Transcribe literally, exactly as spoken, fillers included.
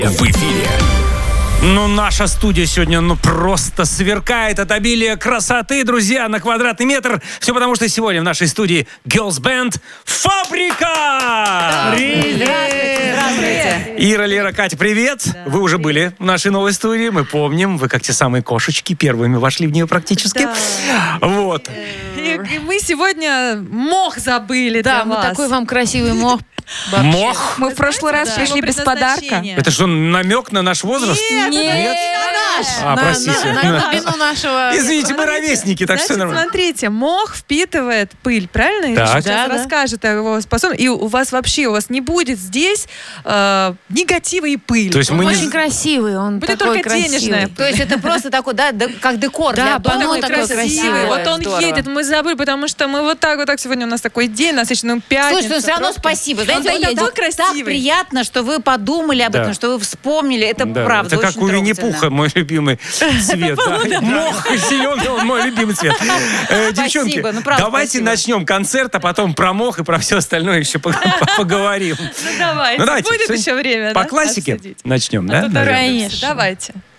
В эфире. Ну, наша студия сегодня, ну, просто сверкает от обилия красоты, друзья, на квадратный метр. Все потому, что сегодня в нашей студии Girls Band «Фабрика». Привет! Здравствуйте. Ира, Лера, Катя, привет. Да, вы уже привет. были в нашей новой студии, мы помним. Вы, как те самые кошечки, первыми вошли в нее практически. Да. Вот. И, и мы сегодня мох забыли Да, для мы вас. такой вам красивый мох. Вообще. Мох? Мы в прошлый раз Да. пришли Его без подарка. Это что, намек на наш возраст? Нет, Нет, это наш. А, на, простите. На, на глубину нашего... Извините, мы ровесники, так все Значит, нормально. смотрите, мох впитывает пыль, правильно? Так. Ира сейчас Да, да. расскажет о его способности. И у вас вообще, у вас не будет здесь э, негатива и пыли. То есть мы Он не... очень красивый, он Будет такой только красивый. денежная. То есть это просто такой, да, д- как декор Да, для дома. панно Он такое красивое. Вот он Здорово. едет, мы забыли, потому что мы вот так вот так сегодня у нас такой день, насыщенный пятница. Слушай, ну все равно пробки. спасибо. Знаете, Он вот такой так красивый. приятно, что вы подумали об Да. этом, что вы вспомнили. Это Да, правда это как очень у трогательно. Винни-Пуха, мой любимый цвет. Да. Мох зеленый, он мой любимый цвет. Э, Девчонки, Спасибо, ну правда давайте спасибо. начнем концерт, а потом про мох и про все остальное еще пог- поговорим. Ну давайте, Ну, давайте, будет сегодня еще время, По да, классике обсудить? начнем, А да? то наверное? торопимся. Конечно. Давайте.